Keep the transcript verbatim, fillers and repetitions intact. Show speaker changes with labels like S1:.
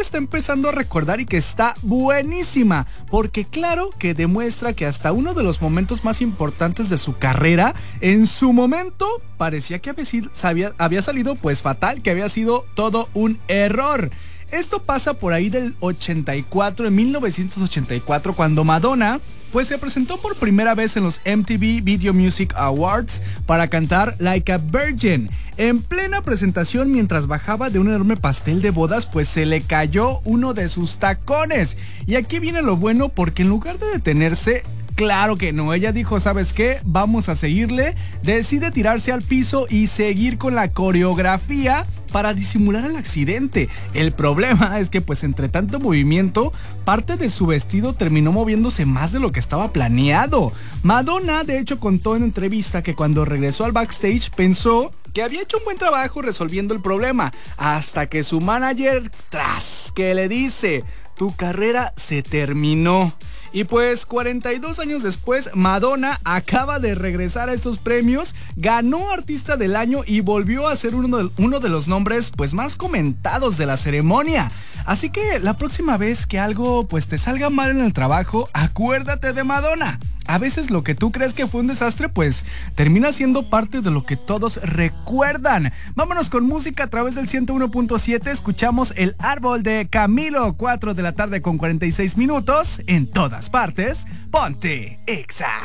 S1: gente está empezando a recordar y que está buenísima, porque claro que demuestra que hasta uno de los momentos más importantes de su carrera, en su momento parecía que había, sido, había, había salido pues fatal, que había sido todo un error. Esto pasa por ahí del ochenta y cuatro, en mil novecientos ochenta y cuatro, cuando Madonna pues se presentó por primera vez en los M T V Video Music Awards para cantar Like a Virgin. En plena presentación, mientras bajaba de un enorme pastel de bodas, pues se le cayó uno de sus tacones. Y aquí viene lo bueno, porque en lugar de detenerse, claro que no, ella dijo, ¿sabes qué? Vamos a seguirle. Decide tirarse al piso y seguir con la coreografía para disimular el accidente. El problema es que pues entre tanto movimiento, parte de su vestido terminó moviéndose más de lo que estaba planeado. Madonna de hecho contó en entrevista que cuando regresó al backstage pensó que había hecho un buen trabajo resolviendo el problema, hasta que su manager, tras, que le dice, tu carrera se terminó. Y pues cuarenta y dos años después, Madonna acaba de regresar a estos premios, ganó Artista del Año y volvió a ser uno de, uno de los nombres pues más comentados de la ceremonia. Así que la próxima vez que algo pues te salga mal en el trabajo, acuérdate de Madonna. A veces lo que tú crees que fue un desastre, pues termina siendo parte de lo que todos recuerdan. Vámonos con música a través del ciento uno punto siete. Escuchamos El Árbol de Camilo, cuatro de la tarde con cuarenta y seis minutos. En todas partes, ponte Exa.